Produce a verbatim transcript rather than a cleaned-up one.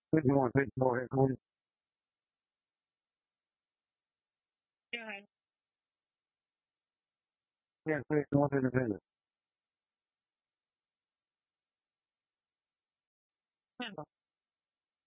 What you want to take more headquarters? Yeah, say North Independent.